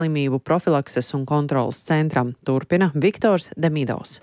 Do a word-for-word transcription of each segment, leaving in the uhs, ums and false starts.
slimību profilakses un kontrolas centram, turpina Viktors Demidovs.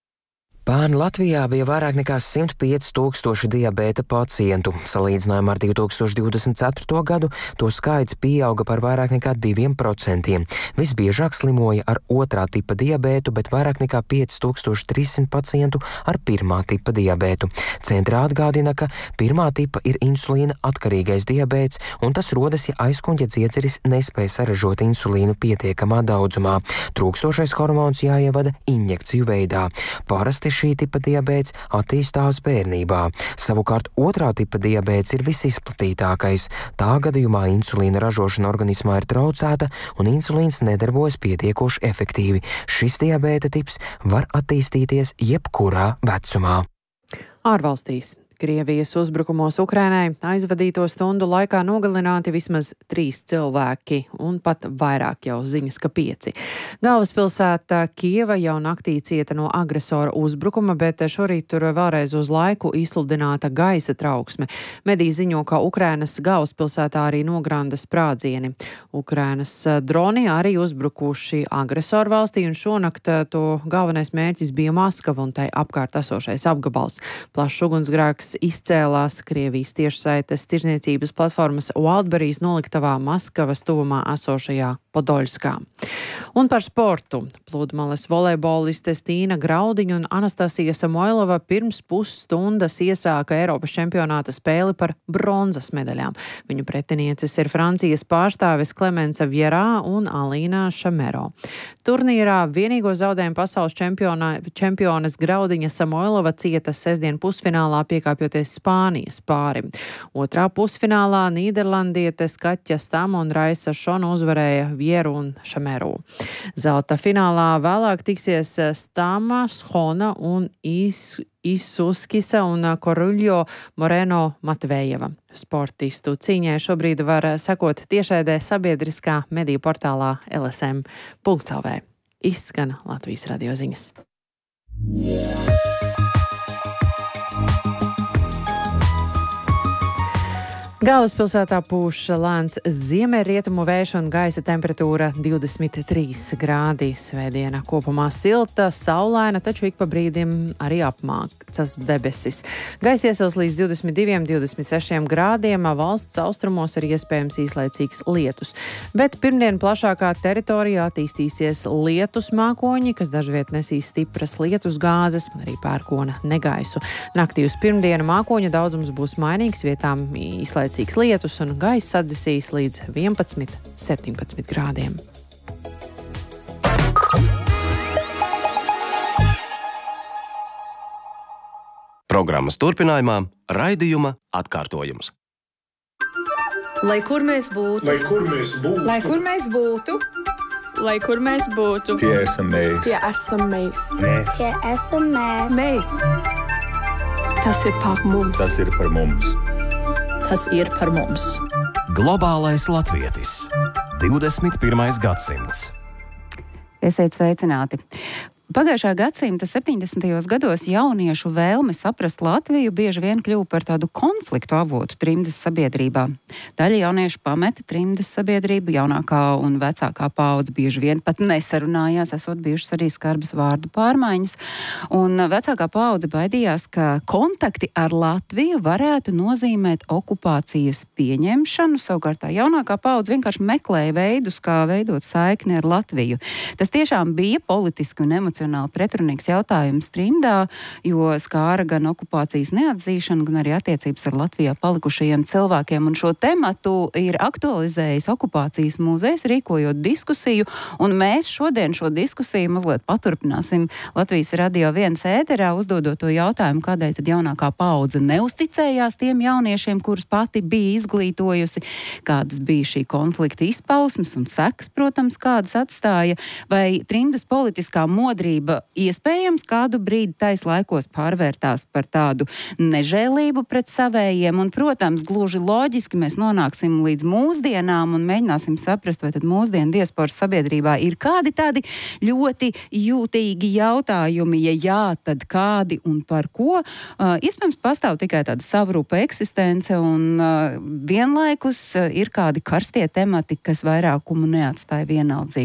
Pērn Latvijā bija vairāk nekā simt pieci tūkstoši diabēta pacientu. Salīdzinājumā ar divi tūkstoši divdesmit ceturto gadu to skaits pieauga par vairāk nekā diviem procentiem. Visbiežāk slimoja ar otrā tipa diabētu, bet vairāk nekā pieci tūkstoši trīs simti pacientu ar pirmā tipa diabētu. Centrā atgādina, ka pirmā tipa ir insulīna atkarīgais diabēts, un tas rodas, ja aizkuņģa dziedzeris nespēj saražot insulīnu pietiekamā daudzumā. Trūkstošais hormons jāievada injekciju veidā. Parasti šī tipa diabēts attīstās bērnībā. Savukārt otrā tipa diabēts ir visizplatītākais. Tā gadījumā insulīna ražošana organismā ir traucēta un insulīns nedarbojas pietiekoši efektīvi. Šis diabēta tips var attīstīties jebkurā vecumā. Ārvalstīs. Krievijas uzbrukumos Ukrainai aizvadīto stundu laikā nogalināti vismaz trīs cilvēki un pat vairāk, jau ziņas, ka pieci. Galvaspilsēta Kieva jau naktī cieta no agresora uzbrukuma, bet šorīt tur vēlreiz uz laiku izsludināta gaisa trauksme. Mediji ziņo, ka Ukrainas galvaspilsētā arī nogranda sprādzieni. Ukrainas droni arī uzbrukuši agresoru valstī, un šonakt to galvenais mērķis bija Maskava un tai apkārt esošais apgabals. Plašs ugunsgrēks izcēlās Krievijas tiešsaites tirzniecības platformas Wildberries noliktavā Maskavas tuvumā esošajā Podoļskā. Un par sportu. Pludmales volejbolistes Tīna Graudiņa un Anastasija Samoilova pirms pusstundas iesāka Eiropas čempionāta spēli par bronzas medaļām. Viņu pretinieces ir Francijas pārstāves Clemence Vierā un Alīna Šamero. Turnīrā vienīgo zaudējumu pasaules čempiones Graudiņa Samoilova cieta sestdien pusfinālā piekāpjoties Spānijas pārim. Otrā pusfinālā Nīderlandietes Kaķa Stama un Raisa Šona uzvarēja Vieru un Šameru. Zelta finālā vēlāk tiksies Stama, Šona un Is, Isuskisa un Koruļo Moreno Matvējeva. Sportistu cīņai šobrīd var sekot tiešraidē sabiedriskā mediju portālā L S M punkts L V. Izskan Latvijas radio ziņas. Galvaspilsētā pūš lēns ziemeļrietumu vējš un gaisa temperatūra divdesmit trīs grādi. Svētdiena kopumā silta, saulaina, taču ik pa brīdim arī apmāktas debesis. Gaisa iesils līdz divdesmit diviem, divdesmit sešiem grādiem, valsts austrumos ir iespējams īslaicīgs lietus. Bet pirmdien plašākā teritorijā attīstīsies lietus mākoņi, kas dažviet nesīs stipras lietus gāzes, arī pērkona negaisu. Naktī uz pirmdienu mākoņu daudzums būs mainīgs, vietām īslaicīgs lietus un gaisa atdzisīs līdz vienpadsmit, septiņpadsmit grādiem. Programmas turpinājumā raidījuma atkārtojums. Lai kur mēs būtu, lai kur mēs būtu, lai kur mēs būtu, lai kur mēs būtu, tie esam mēs, tie esam mēs, mēs, tie esam mēs, mēs. Tas ir par mums, tas ir par mums. Tas ir par mums. Globālais latvietis. divdesmit pirmais gadsimts. Esiet sveicināti! Pagājušā gadsimta septiņdesmitajos gados jauniešu vēlme saprast Latviju bieži vien kļuva par tādu konfliktu avotu trimdas sabiedrībā. Daļa jauniešu pameta trimdas sabiedrību, jaunākā un vecākā paudze bieži vien pat nesarunājās, esot bijušas arī skarbas vārdu pārmaiņas. Un vecākā paudze baidījās, ka kontakti ar Latviju varētu nozīmēt okupācijas pieņemšanu, savukārt tā jaunākā paudze vienkārši meklēja veidus, kā veidot saikni ar Latviju. Tas tiešām bija politiski un emocionāli pretrunīgs jautājums trimdā, jo skāra gan okupācijas neatzīšanu, gan arī attiecības ar Latvijā palikušajiem cilvēkiem. Un šo tematu ir aktualizējis okupācijas mūzejs, rīkojot diskusiju, un mēs šodien šo diskusiju mazliet paturpināsim Latvijas radio viens ēterā, uzdodot to jautājumu, kādēļ tad jaunākā paudze neusticējās tiem jauniešiem, kurus pati bija izglītojusi, kādas bija šī konflikta izpausmes un sekas, protams, kādas atstāja, vai trimdas politiskā modrība sabiedrība iespējams kādu brīdi tais laikos pārvērtās par tādu nežēlību pret savējiem, un, protams, gluži loģiski mēs nonāksim līdz mūsdienām un mēģināsim saprast, vai tad mūsdienu diasporas sabiedrībā ir kādi tādi ļoti jūtīgi jautājumi, ja jā, tad kādi un par ko. Uh, iespējams, pastāv tikai tāda savrupa eksistence, un uh, vienlaikus uh, ir kādi karstie temati, kas vairākumu neatstāja vienaldzīgi.